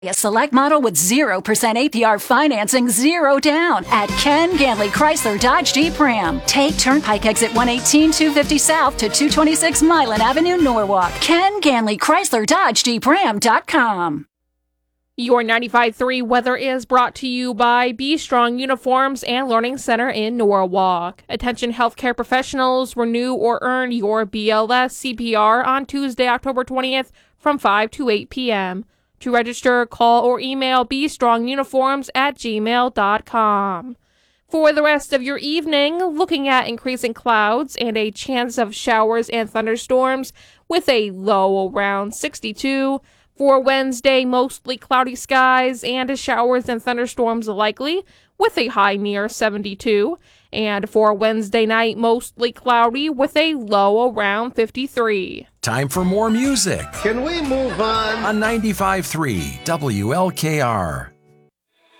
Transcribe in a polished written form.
A select model with 0% APR financing, 0 down at Ken Ganley Chrysler Dodge Jeep Ram. Take Turnpike exit 118 250 South to 226 Milan Avenue, Norwalk. Ken Ganley Chrysler Dodge Jeep Ram.com. Your 95.3 weather is brought to you by Be Strong Uniforms and Learning Center in Norwalk. Attention healthcare professionals, renew or earn your BLS CPR on Tuesday, October 20th from 5 to 8 p.m. To register, call or email bestrongununiforms@gmail.com. For the rest of your evening, looking at increasing clouds and a chance of showers and thunderstorms with a low around 62. For Wednesday, mostly cloudy skies and showers and thunderstorms likely with a high near 72. And for Wednesday night, mostly cloudy with a low around 53. Time for more music. Can we move on? On 95.3 WLKR.